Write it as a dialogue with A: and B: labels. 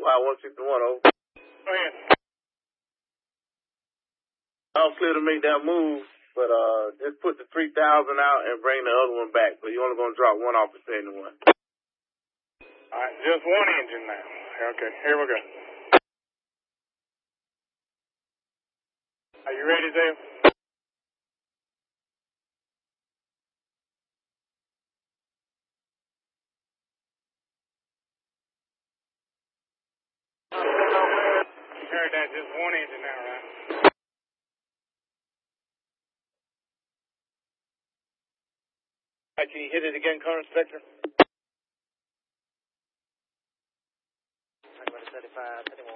A: Wow, 161, over.
B: Go ahead.
A: I'll clear to make that move, but just put the 3,000 out and bring the other one back. So you're only going to drop one off the 71.
B: All right, just one engine now. Okay, here we go. Are you ready, Dale? You heard that, just one engine now, right?
A: All right, can you hit it again, Current Inspector?
C: 35, 31.